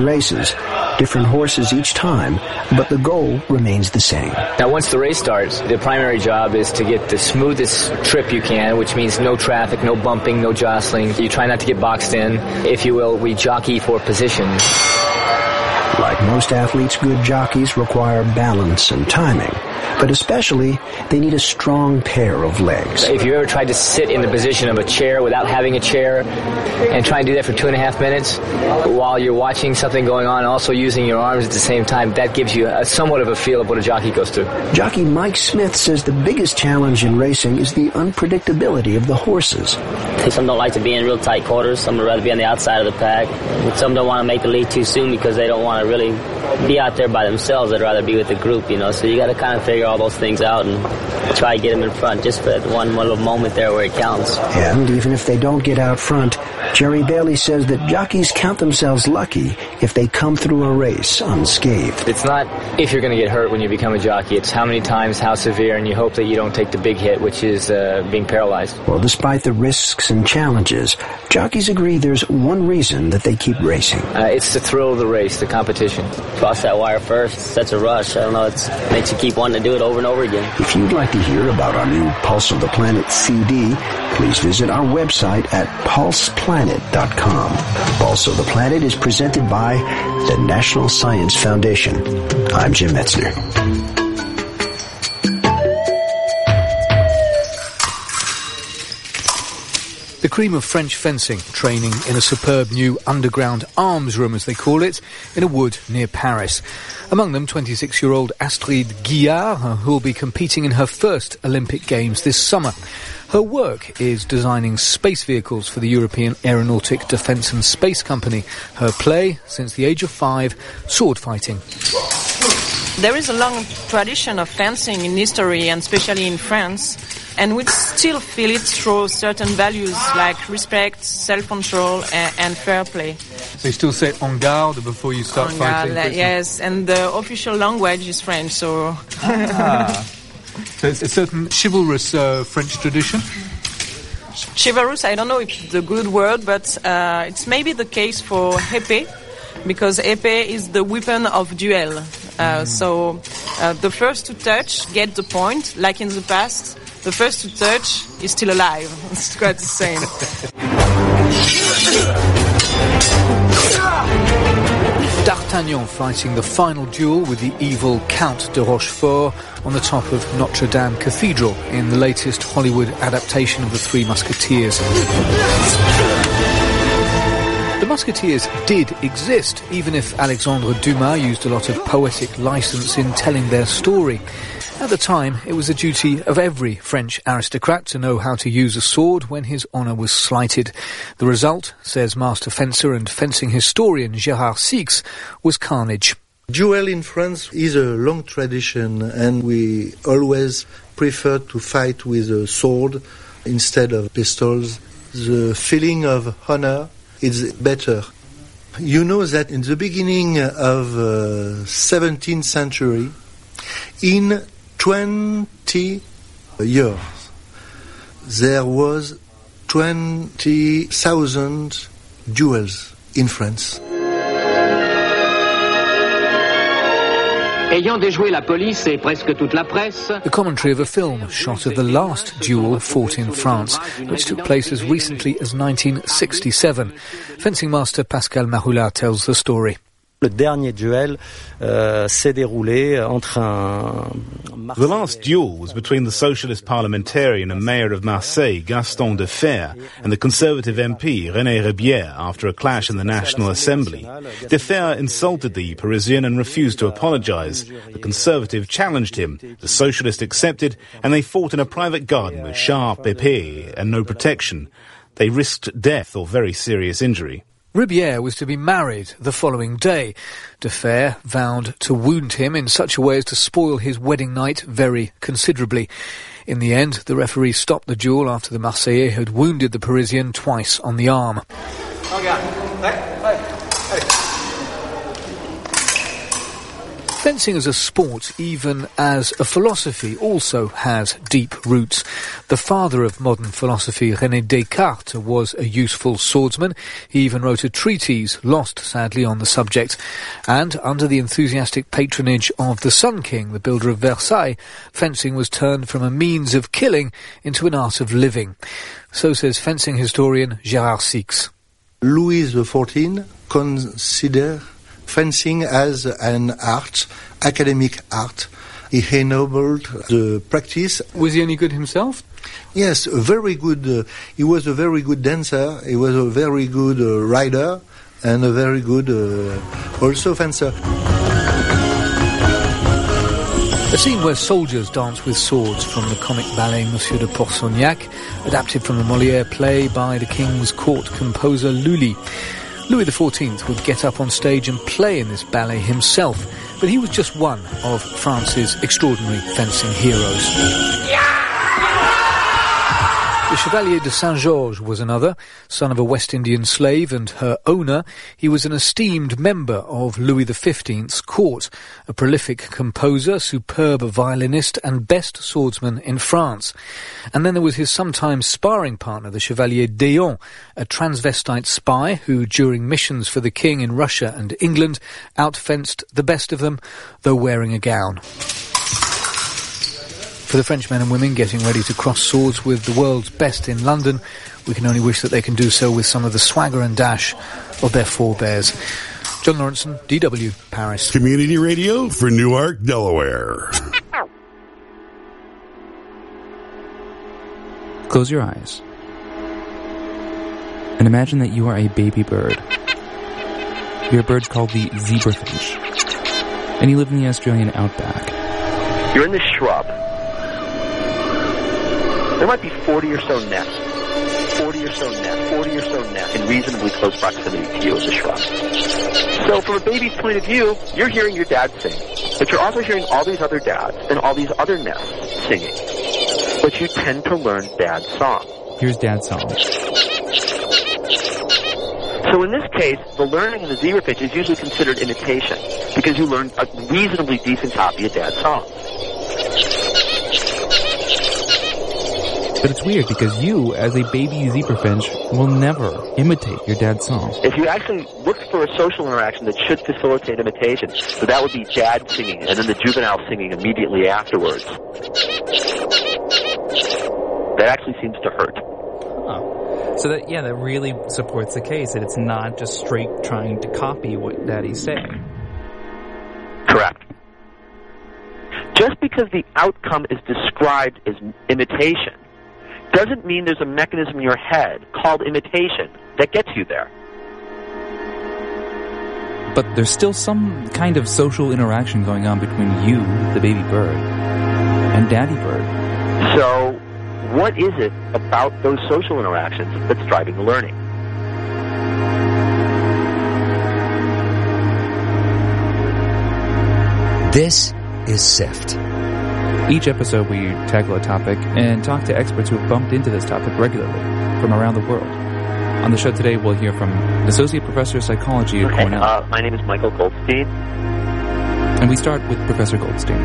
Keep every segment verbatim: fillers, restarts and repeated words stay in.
races. Different horses each time, but the goal remains the same. Now, once the race starts, the primary job is to get the smoothest trip you can, which means no traffic, no bumping, no jostling. You try not to get boxed in. If you will, we jockey for position. Like most athletes, good jockeys require balance and timing. But especially, they need a strong pair of legs. If you ever tried to sit in the position of a chair without having a chair and try and do that for two and a half minutes while you're watching something going on and also using your arms at the same time, that gives you a, somewhat of a feel of what a jockey goes through. Jockey Mike Smith says the biggest challenge in racing is the unpredictability of the horses. Some don't like to be in real tight quarters. Some would rather be on the outside of the pack. Some don't want to make the lead too soon because they don't want to really be out there by themselves. They'd rather be with the group, you know. So you got to kind of figure all those things out and try to get them in front just for that one little moment there where it counts. And even if they don't get out front, Jerry Bailey says that jockeys count themselves lucky if they come through a race unscathed. It's not if you're going to get hurt when you become a jockey. It's how many times, how severe, and you hope that you don't take the big hit, which is uh, being paralyzed. Well, despite the risks and challenges, jockeys agree there's one reason that they keep racing. Uh, it's the thrill of the race, the competition. Cross that wire first, such a rush. I don't know, it makes you keep wanting to do it over and over again. If you'd like to hear about our new Pulse of the Planet C D, please visit our website at pulse planet dot com. Pulse of the Planet is presented by the National Science Foundation. I'm Jim Metzner. The cream of French fencing, training in a superb new underground arms room, as they call it, in a wood near Paris. Among them, twenty-six-year-old Astrid Guillard, who will be competing in her first Olympic Games this summer. Her work is designing space vehicles for the European Aeronautic Defence and Space Company. Her play, since the age of five, sword fighting. There is a long tradition of fencing in history, and especially in France, and we still feel it through certain values like respect, self-control, and, and fair play. So you still say en garde before you start en fighting? Garde, yes, and the official language is French, so... Ah. So it's a certain chivalrous uh, French tradition? Chivalrous, I don't know if it's a good word, but uh, it's maybe the case for épée, because épée is the weapon of duel. Uh, mm. So uh, the first to touch get the point, like in the past. The first to touch is still alive. It's quite the same. D'Artagnan fighting the final duel with the evil Count de Rochefort on the top of Notre Dame Cathedral in the latest Hollywood adaptation of The Three Musketeers. The Musketeers did exist, even if Alexandre Dumas used a lot of poetic license in telling their story. At the time, it was the duty of every French aristocrat to know how to use a sword when his honour was slighted. The result, says master fencer and fencing historian Gérard Six, was carnage. Duel in France is a long tradition, and we always prefer to fight with a sword instead of pistols. The feeling of honour is better. You know that in the beginning of the uh, seventeenth century, in twenty years, there was twenty thousand duels in France. The commentary of a film shot of the last duel fought in France, which took place as recently as nineteen sixty-seven. Fencing master Pascal Maroula tells the story. Le dernier duel uh, s'est déroulé entre un... The last duel was between the socialist parliamentarian and mayor of Marseille, Gaston Defferre, and the conservative M P, René Ribière, after a clash in the National Assembly. Defferre insulted the Parisian and refused to apologize. The conservative challenged him, the socialist accepted, and they fought in a private garden with sharp épée and no protection. They risked death or very serious injury. Ribière was to be married the following day. Defferre vowed to wound him in such a way as to spoil his wedding night very considerably. In the end, the referee stopped the duel after the Marseillais had wounded the Parisian twice on the arm. Fencing as a sport, even as a philosophy, also has deep roots. The father of modern philosophy, René Descartes, was a useful swordsman. He even wrote a treatise, lost sadly on the subject. And under the enthusiastic patronage of the Sun King, the builder of Versailles, fencing was turned from a means of killing into an art of living. So says fencing historian Gérard Six. Louis the fourteenth considered fencing as an art, academic art. He ennobled the practice. Was he any good himself? Yes, a very good. Uh, he was a very good dancer. He was a very good uh, rider and a very good uh, also fencer. A scene where soldiers dance with swords from the comic ballet Monsieur de Pourceaugnac, adapted from the Molière play by the King's Court composer Lully. Louis the fourteenth would get up on stage and play in this ballet himself, but he was just one of France's extraordinary fencing heroes. The Chevalier de Saint-Georges was another, son of a West Indian slave and her owner. He was an esteemed member of Louis the fifteenth's court, a prolific composer, superb violinist and best swordsman in France. And then there was his sometime sparring partner, the Chevalier d'Eon, a transvestite spy who, during missions for the king in Russia and England, outfenced the best of them, though wearing a gown. For the French men and women getting ready to cross swords with the world's best in London, we can only wish that they can do so with some of the swagger and dash of their forebears. John Lawrenson, D W, Paris. Community Radio for Newark, Delaware. Close your eyes and imagine that you are a baby bird. You're a bird called the zebrafinch, and you live in the Australian outback. You're in the shrub. There might be forty or so nests, forty or so nests, forty or so nests in reasonably close proximity to you as a shrub. So from a baby's point of view, you're hearing your dad sing, but you're also hearing all these other dads and all these other nests singing. But you tend to learn dad's song. Here's dad's song. So in this case, the learning in the zebrafinch is usually considered imitation because you learn a reasonably decent copy of dad's song. But it's weird because you, as a baby zebrafinch, will never imitate your dad's song. If you actually looked for a social interaction that should facilitate imitation, so that would be dad singing and then the juvenile singing immediately afterwards. That actually seems to hurt. Huh. So that, yeah, that really supports the case that it's not just straight trying to copy what daddy's saying. Correct. Just because the outcome is described as imitation doesn't mean there's a mechanism in your head called imitation that gets you there. But there's still some kind of social interaction going on between you, the baby bird, and daddy bird. So, what is it about those social interactions that's driving the learning? This is SIFT. Each episode we tackle a topic and talk to experts who have bumped into this topic regularly from around the world. On the show today, we'll hear from an Associate Professor of Psychology at okay, Cornell. Uh, my name is Michael Goldstein. And we start with Professor Goldstein.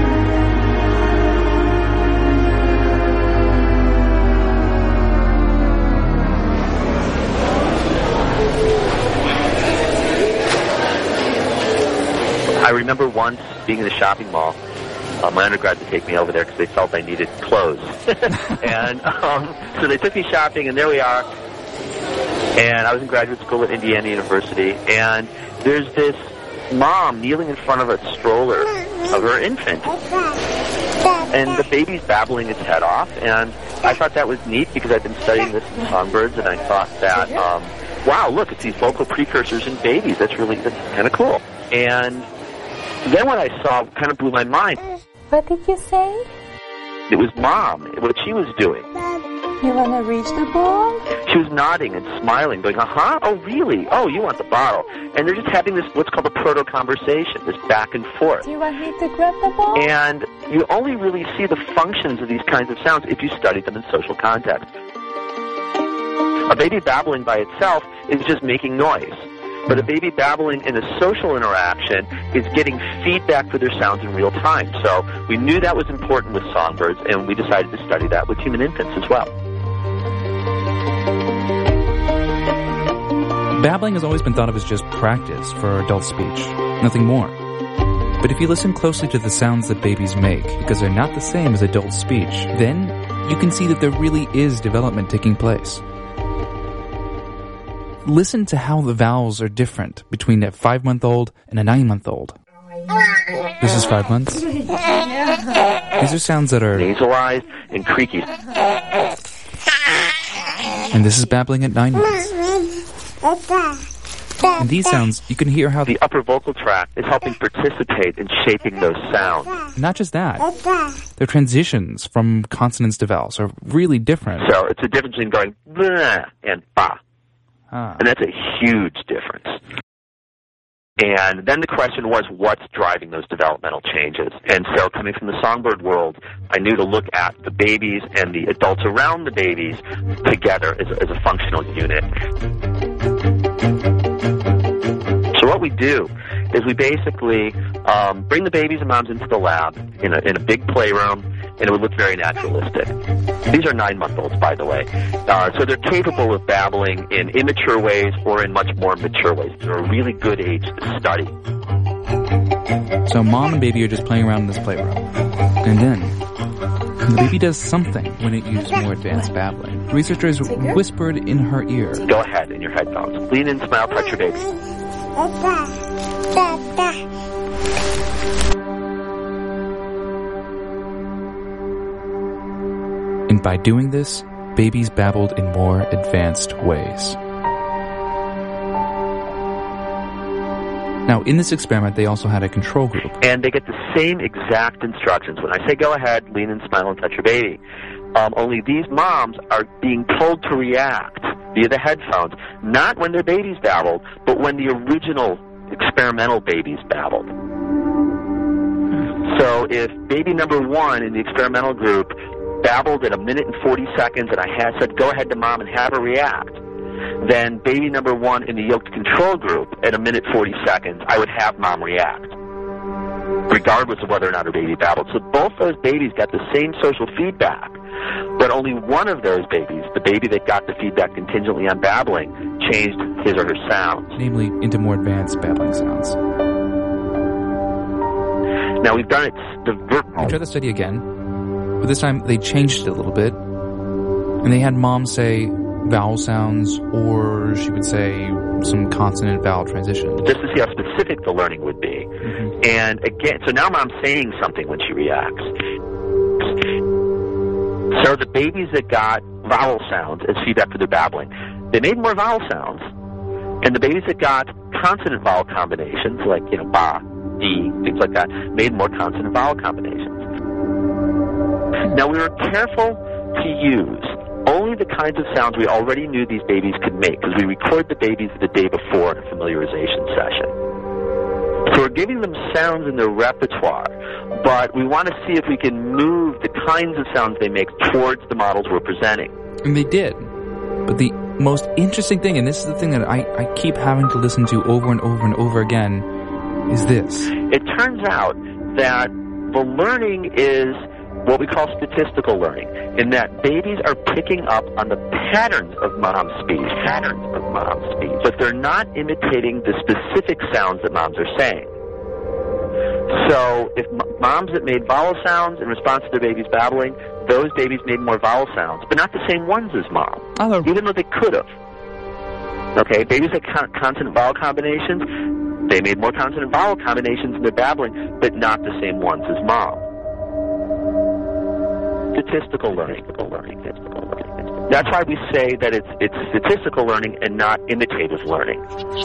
I remember once being in the shopping mall. Uh, my undergrads would take me over there because they felt I needed clothes. and um, so they took me shopping, and there we are. And I was in graduate school at Indiana University. And there's this mom kneeling in front of a stroller of her infant. And the baby's babbling its head off. And I thought that was neat because I'd been studying this in songbirds, and I thought that, um, wow, look, it's these vocal precursors in babies. That's really, that's kind of cool. And then what I saw kind of blew my mind. What did you say? It was Mom, what she was doing. You want to reach the ball? She was nodding and smiling, going, uh-huh, oh, really? Oh, you want the bottle. And they're just having this, what's called a proto-conversation, this back and forth. Do you want me to grab the ball? And you only really see the functions of these kinds of sounds if you study them in social context. A baby babbling by itself is just making noise. But a baby babbling in a social interaction is getting feedback for their sounds in real time. So we knew that was important with songbirds, and we decided to study that with human infants as well. Babbling has always been thought of as just practice for adult speech, nothing more. But if you listen closely to the sounds that babies make, because they're not the same as adult speech, then you can see that there really is development taking place. Listen to how the vowels are different between a five-month-old and a nine-month-old. This is five months. These are sounds that are nasalized and creaky. And this is babbling at nine months. And these sounds, you can hear how the upper vocal tract is helping participate in shaping those sounds. Not just that. Their transitions from consonants to vowels are really different. So it's a difference between going bleh and ba. Ah. And that's a huge difference. And then the question was, what's driving those developmental changes? And so coming from the songbird world, I knew to look at the babies and the adults around the babies together as, as a functional unit. So what we do is we basically um, bring the babies and moms into the lab in a, in a big playroom, and it would look very naturalistic. These are nine-month-olds, by the way. Uh, so they're capable of babbling in immature ways or in much more mature ways. They're a really good age to study. So mom and baby are just playing around in this playroom. And then the baby does something when it uses more advanced babbling. Researchers whispered in her ear. Go ahead in your headphones. Lean in, smile, touch your baby. And by doing this, babies babbled in more advanced ways. Now, in this experiment, they also had a control group. And they get the same exact instructions. When I say go ahead, lean and smile and touch your baby. Um, only these moms are being told to react via the headphones, not when their babies babbled, but when the original experimental babies babbled. So if baby number one in the experimental group babbled at a minute and forty seconds, and I had said, go ahead to mom and have her react, then baby number one in the yoked control group at a minute forty seconds, I would have mom react, regardless of whether or not her baby babbled. So both those babies got the same social feedback, but only one of those babies, the baby that got the feedback contingently on babbling, changed his or her sounds. Namely, into more advanced babbling sounds. Now we've done it the I tried the study again, but this time they changed it a little bit, and they had mom say vowel sounds, or she would say some consonant vowel transition. Just to see how specific the learning would be. Mm-hmm. And again, so now mom's saying something when she reacts. So the babies that got vowel sounds as feedback for their babbling, they made more vowel sounds. And the babies that got consonant vowel combinations, like, you know, ba, D, things like that, made more consonant vowel combinations. Now, we were careful to use only the kinds of sounds we already knew these babies could make, because we record the babies the day before in a familiarization session. So we're giving them sounds in their repertoire, but we want to see if we can move the kinds of sounds they make towards the models we're presenting. And they did. But the most interesting thing, and this is the thing that I, I keep having to listen to over and over and over again, is this. It turns out that the learning is what we call statistical learning, in that babies are picking up on the patterns of mom's speech, patterns of mom's speech, but they're not imitating the specific sounds that moms are saying. So if m- moms that made vowel sounds in response to their babies babbling, those babies made more vowel sounds, but not the same ones as mom, oh. even though they could have. Okay, babies that con- consonant vowel combinations, they made more consonant vowel combinations in their babbling, but not the same ones as mom. Statistical learning. Statistical learning. Statistical learning. That's why we say that it's it's statistical learning and not imitative learning.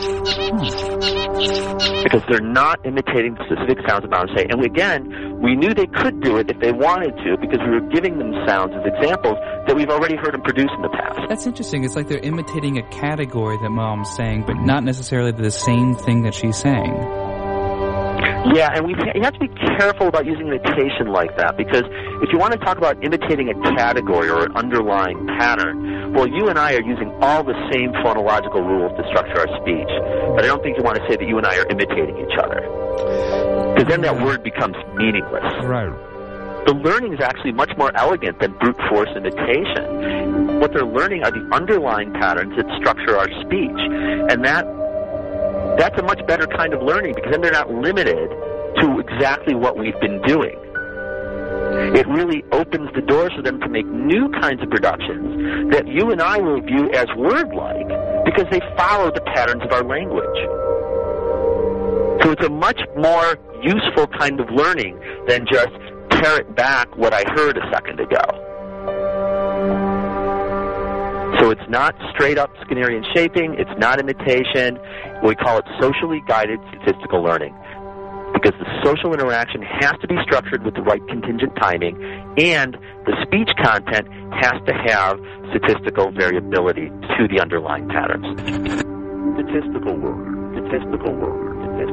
Because they're not imitating the specific sounds that moms say. And we, again, we knew they could do it if they wanted to, because we were giving them sounds as examples that we've already heard them produce in the past. That's interesting. It's like they're imitating a category that mom's saying, but not necessarily the same thing that she's saying. Yeah, and we you have to be careful about using imitation like that, because if you want to talk about imitating a category or an underlying pattern, well, you and I are using all the same phonological rules to structure our speech. But I don't think you want to say that you and I are imitating each other, because then that word becomes meaningless. Right. The learning is actually much more elegant than brute force imitation. What they're learning are the underlying patterns that structure our speech. And that that's a much better kind of learning, because then they're not limited to exactly what we've been doing. It really opens the doors for them to make new kinds of productions that you and I will view as word-like, because they follow the patterns of our language. So it's a much more useful kind of learning than just parrot back what I heard a second ago. So it's not straight-up Skinnerian shaping, it's not imitation. We call it socially guided statistical learning, because the social interaction has to be structured with the right contingent timing, and the speech content has to have statistical variability to the underlying patterns. Statistical learning. Statistical learning.